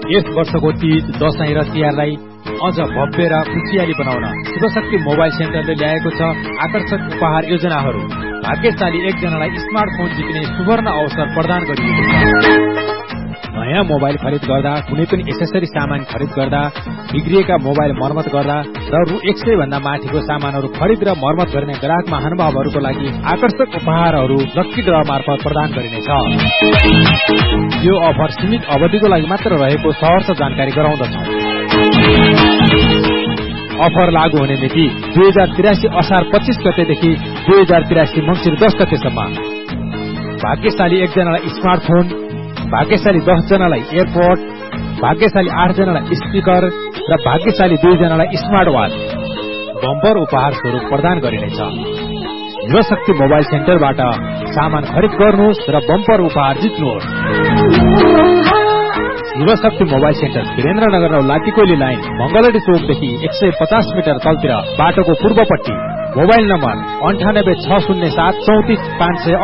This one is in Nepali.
यस वर्षको तीज, दशैं र तिहारलाई अझ भव्य र खुशियाली बनाउन शिवशक्ति मोबाइल सेन्टरले ल्याएको छ आकर्षक उपहार योजनाहरू। भाग्यशाली एकजनालाई स्मार्टफोन जित्ने सुवर्ण अवसर प्रदान गरिएको छ। नयाँ मोबाइल खरिद गर्दा, कुनै पनि एसेसरी सामान खरिद गर्दा, बिग्रिएका मोबाइल मर्मत गर्दा र रु 100 भन्दा माथिको सामानहरू खरिद र मर्मत गर्ने ग्राहक महानुभावहरूको लागि आकर्षक उपहारहरू लक्की ड्र मार्फत प्रदान गरिनेछ। यो अफर सीमित अवधिको लागि मात्र रहेको सहर्ष जानकारी गराउँदछौं। अफर लागू हुने मिति 2083 असार 25 गतेदेखि 2083 मङ्सिर 10 गतेसम्म। भाग्यशाली एकजनालाई स्मार्टफोन, भाग्यशाली 10 जनालाई एयरपोर्ट, भाग्यशाली 8 जनालाई स्पिकर र भाग्यशाली 2 जनालाई स्मार्ट वाच बम्पर उपहार स्वरूप प्रदान गरिनेछ। शिवशक्ति मोबाइल सेन्टरबाट सामान खरिद गर्नुहोस् र बम्पर उपहार जित्नुहोस्। शिवशक्ति मोबाइल सेन्टर वीरेन्द्रनगर र लाटीकोइली लाइन, मंगलडी चोकदेखि 150 मिटर तलतिर, बाटोको पूर्वपट्टि। Mobile number 9860734568।